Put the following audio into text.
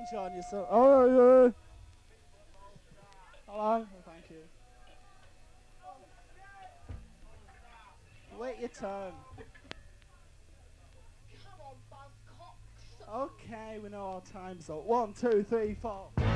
Enjoying yourself. Oh, yeah. Hello. Oh, thank you. Wait your turn. Okay, we know our time's up. 1, 2, 3, 4.